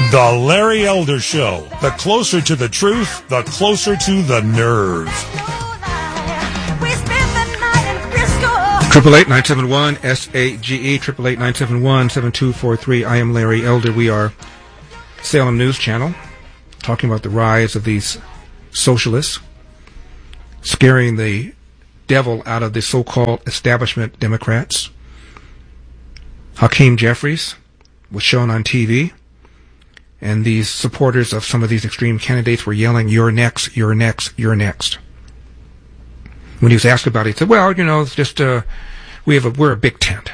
The Larry Elder Show. The closer to the truth, the closer to the nerve. 888-971-SAGE, 888-971-7243. I am Larry Elder. We are Salem News Channel, talking about the rise of these socialists, scaring the devil out of the so-called establishment Democrats. Hakeem Jeffries was shown on TV, and these supporters of some of these extreme candidates were yelling, "You're next, you're next, you're next." When he was asked about it, he said, "Well, you know, it's just we're a big tent.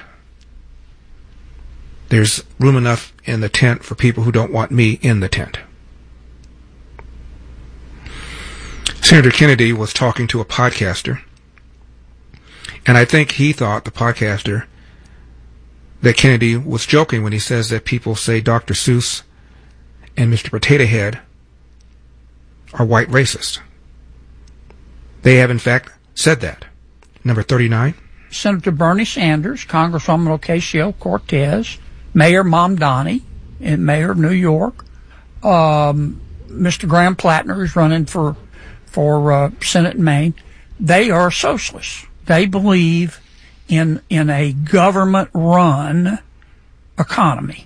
There's room enough in the tent for people who don't want me in the tent." Senator Kennedy was talking to a podcaster, and I think he thought, the podcaster, that Kennedy was joking when he says that people say Dr. Seuss and Mr. Potato Head are white racists. They have, in fact, said that. Number 39. Senator Bernie Sanders, Congresswoman Ocasio-Cortez, Mayor Mamdani, and Mayor of New York, Mr. Graham Plattner is running for Senate in Maine. They are socialists. They believe in a government-run economy.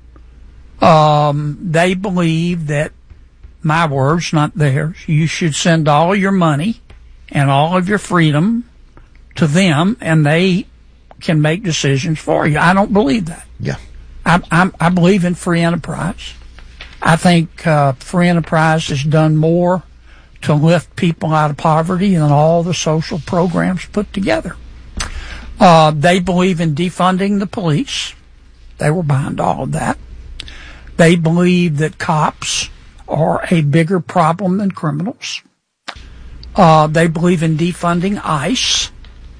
They believe that, my words, not theirs, you should send all your money and all of your freedom to them, and they can make decisions for you. I don't believe that. Yeah. I believe in free enterprise. I think free enterprise has done more to lift people out of poverty than all the social programs put together. They believe in defunding the police. They were behind all of that. They believe that cops are a bigger problem than criminals. They believe in defunding ICE.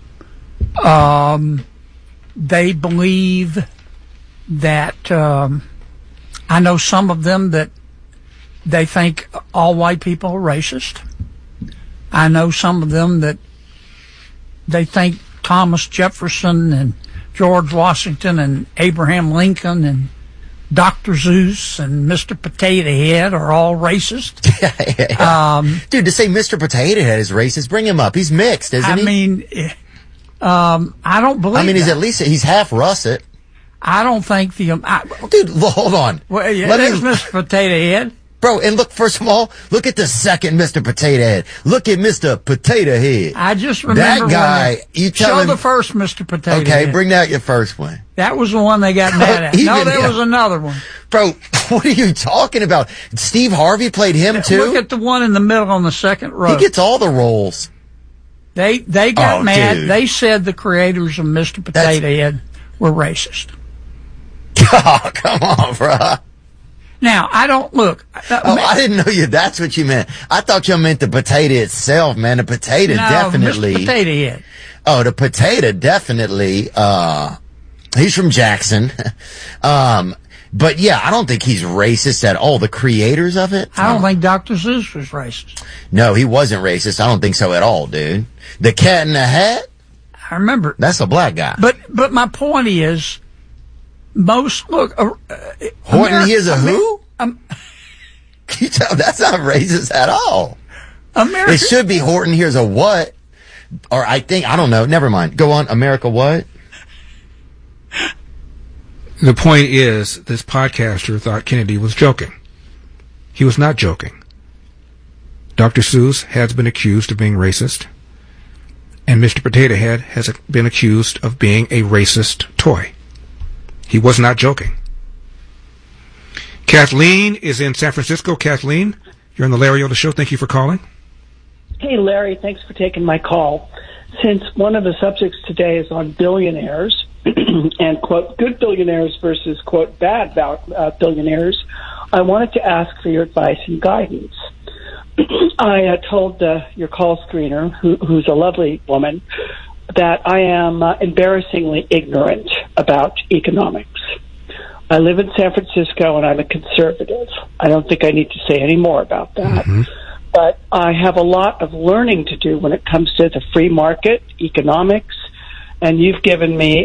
They believe that, I know some of them that they think all white people are racist. I know some of them that they think Thomas Jefferson and George Washington and Abraham Lincoln and Dr. Seuss and Mr. Potato Head are all racist. Yeah. Dude, to say Mr. Potato Head is racist, bring him up. He's mixed, isn't he? I mean, I don't believe he's half russet. I don't think dude, hold on. Well, yeah, there's Mr. Potato Head. Bro, and look, first of all, look at the second Mr. Potato Head. Look at Mr. Potato Head. I just remember that guy. Show the first Mr. Potato Head. Okay, bring out your first one. That was the one they got mad at. No, there was another one. Bro, what are you talking about? Steve Harvey played him too? Look at the one in the middle on the second row. He gets all the roles. They got mad. Dude. They said the creators of Mr. Potato Head were racist. Oh, come on, bro. Now, I don't look. I didn't know that's what you meant. I thought you meant the potato itself, man. The potato definitely. Mr. Potato Head. Oh, the potato definitely. He's from Jackson. But yeah, I don't think he's racist at all. The creators of it. I don't think Dr. Seuss was racist. No, he wasn't racist. I don't think so at all, dude. The Cat in the Hat. I remember. That's a black guy. But my point is, Horton here's a who? Can you tell that's not racist at all? It should be Horton here's a what? Or I don't know. Never mind. Go on. America what? The point is, this podcaster thought Kennedy was joking. He was not joking. Dr. Seuss has been accused of being racist, and Mr. Potato Head has been accused of being a racist toy. He was not joking. Kathleen is in San Francisco. Kathleen, you're on the Larry Elder Show. Thank you for calling. Hey, Larry, thanks for taking my call. Since one of the subjects today is on billionaires and, quote, good billionaires versus, quote, bad billionaires, I wanted to ask for your advice and guidance. I told your call screener, who's a lovely woman, that I am embarrassingly ignorant about economics. I live in San Francisco, and I'm a conservative. I don't think I need to say any more about that. Mm-hmm. But I have a lot of learning to do when it comes to the free market, economics, and you've given me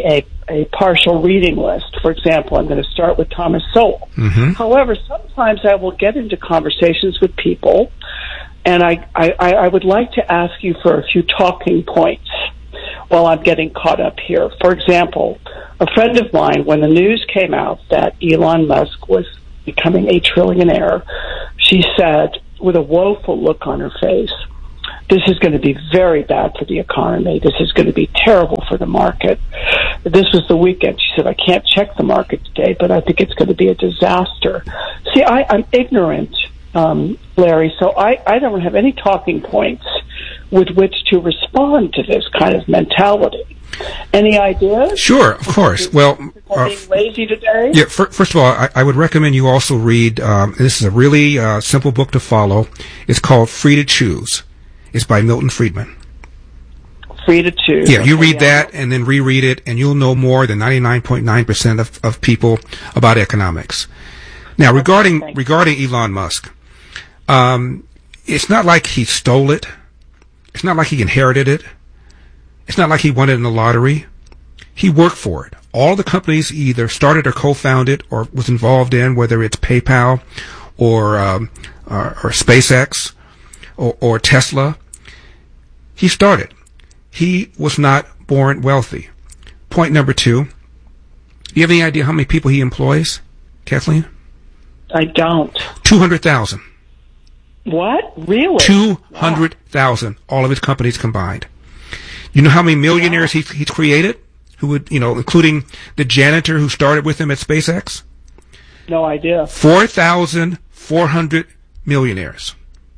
a partial reading list. For example, I'm going to start with Thomas Sowell. Mm-hmm. However, sometimes I will get into conversations with people, and I would like to ask you for a few talking points while I'm getting caught up here. For example, a friend of mine, when the news came out that Elon Musk was becoming a trillionaire, she said, with a woeful look on her face, this is going to be very bad for the economy. This is going to be terrible for the market. This was the weekend. She said, I can't check the market today, but I think it's going to be a disaster. See, I'm ignorant, Larry, so I don't have any talking points with which to respond to this kind of mentality. Any ideas? Sure, of course. Well, being lazy today? Yeah. First of all, I would recommend you also read. This is a really simple book to follow. It's called Free to Choose. It's by Milton Friedman. Free to Choose. Yeah, you read that and then reread it, and you'll know more than 99.9% of people about economics. Now, regarding Elon Musk, it's not like he stole it. It's not like he inherited it. It's not like he won it in the lottery. He worked for it. All the companies he either started or co-founded or was involved in, whether it's PayPal or SpaceX or Tesla, he started. He was not born wealthy. Point number 2. Do you have any idea how many people he employs, Kathleen? I don't. 200,000. What? Really? 200,000. All of his companies combined. You know how many millionaires he's created? Who would, including the janitor who started with him at SpaceX? No idea. 4,400 millionaires.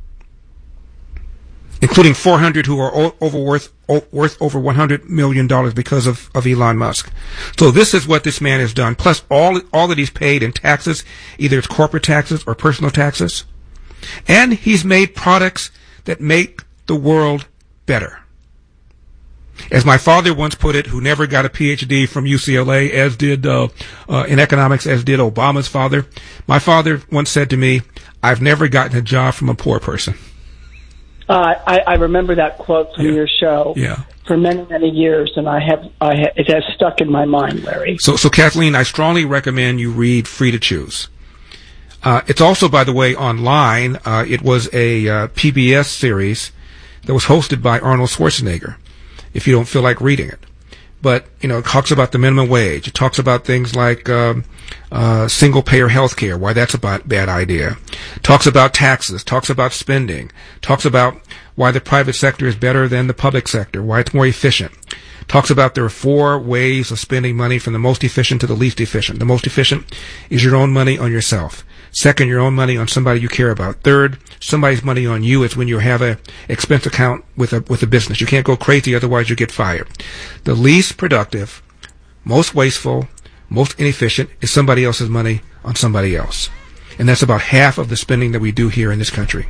Including 400 who are worth over $100 million because of Elon Musk. So this is what this man has done. Plus all that he's paid in taxes, either it's corporate taxes or personal taxes. And he's made products that make the world better. As my father once put it, who never got a PhD from UCLA, as did in economics, as did Obama's father. My father once said to me, "I've never gotten a job from a poor person." I remember that quote from your show for many, many years, and it has stuck in my mind, Larry. So Kathleen, I strongly recommend you read Free to Choose. It's also, by the way, online. It was a PBS series that was hosted by Arnold Schwarzenegger, if you don't feel like reading it. But, it talks about the minimum wage. It talks about things like single-payer health care, why that's a bad idea. Talks about taxes, talks about spending, talks about why the private sector is better than the public sector, why it's more efficient. Talks about there are 4 ways of spending money from the most efficient to the least efficient. The most efficient is your own money on yourself. Second, your own money on somebody you care about. Third, somebody's money on you. It's when you have a expense account with a business. You can't go crazy, otherwise you get fired. The least productive, most wasteful, most inefficient is somebody else's money on somebody else. And that's about half of the spending that we do here in this country.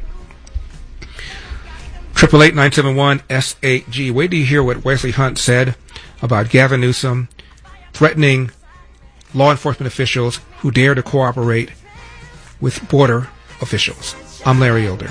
888-971-SAG. Wait till you hear what Wesley Hunt said about Gavin Newsom threatening law enforcement officials who dare to cooperate with border officials. I'm Larry Elder.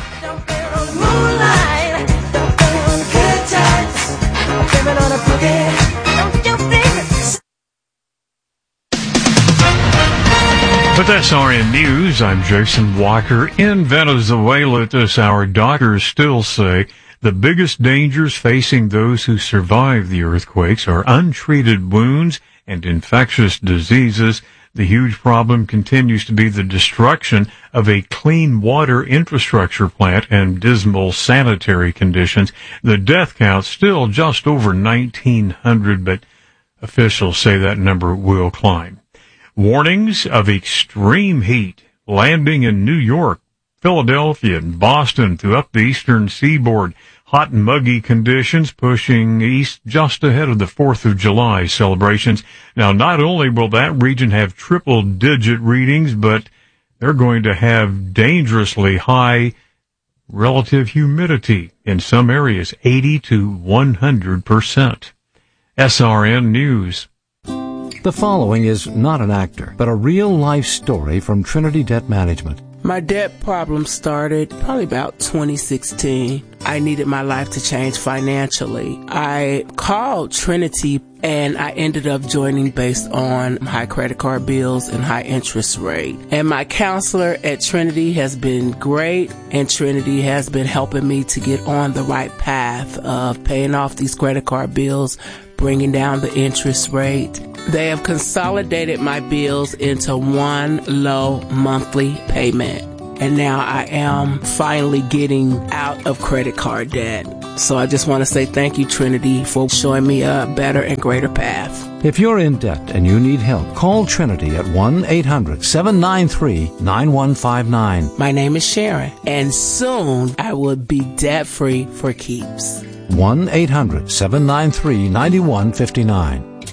With SRN News, I'm Jason Walker. In Venezuela at this hour, doctors still say the biggest dangers facing those who survive the earthquakes are untreated wounds and infectious diseases. The huge problem continues to be the destruction of a clean water infrastructure plant and dismal sanitary conditions. The death count still just over 1,900, but officials say that number will climb. Warnings of extreme heat landing in New York, Philadelphia, and Boston through up the eastern seaboard. Hot and muggy conditions pushing east just ahead of the 4th of July celebrations. Now, not only will that region have triple-digit readings, but they're going to have dangerously high relative humidity in some areas, 80 to 100%. SRN News. The following is not an actor, but a real-life story from Trinity Debt Management. My debt problem started probably about 2016. I needed my life to change financially. I called Trinity And I ended up joining based on high credit card bills and high interest rate. And my counselor at Trinity has been great, and Trinity has been helping me to get on the right path of paying off these credit card bills, bringing down the interest rate. They have consolidated my bills into one low monthly payment. And now I am finally getting out of credit card debt. So I just want to say thank you, Trinity, for showing me a better and greater path. If you're in debt and you need help, call Trinity at 1-800-793-9159. My name is Sharon, and soon I will be debt-free for keeps. 1-800-793-9159.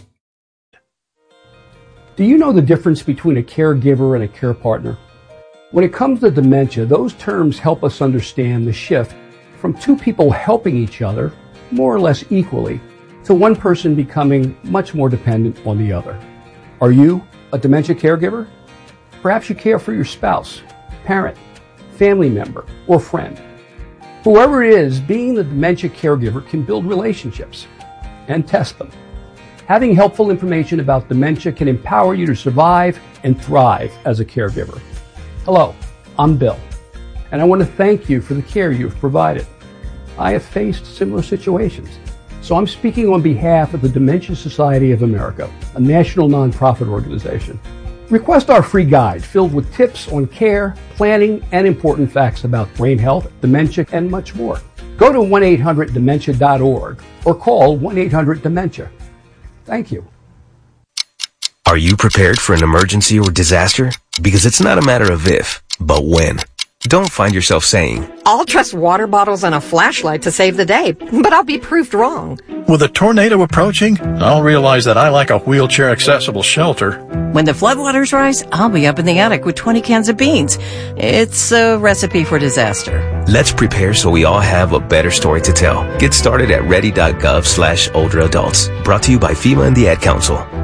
Do you know the difference between a caregiver and a care partner? When it comes to dementia, those terms help us understand the shift from two people helping each other more or less equally to one person becoming much more dependent on the other. Are you a dementia caregiver? Perhaps you care for your spouse, parent, family member, or friend. Whoever it is, being the dementia caregiver can build relationships and test them. Having helpful information about dementia can empower you to survive and thrive as a caregiver. Hello, I'm Bill, and I want to thank you for the care you've provided. I have faced similar situations, so I'm speaking on behalf of the Dementia Society of America, a national nonprofit organization. Request our free guide filled with tips on care, planning, and important facts about brain health, dementia, and much more. Go to 1-800-DEMENTIA.org or call 1-800-DEMENTIA. Thank you. Are you prepared for an emergency or disaster? Because it's not a matter of if, but when. Don't find yourself saying, I'll trust water bottles and a flashlight to save the day, but I'll be proved wrong. With a tornado approaching, I'll realize that I like a wheelchair-accessible shelter. When the floodwaters rise, I'll be up in the attic with 20 cans of beans. It's a recipe for disaster. Let's prepare so we all have a better story to tell. Get started at ready.gov/older adults. Brought to you by FEMA and the Ad Council.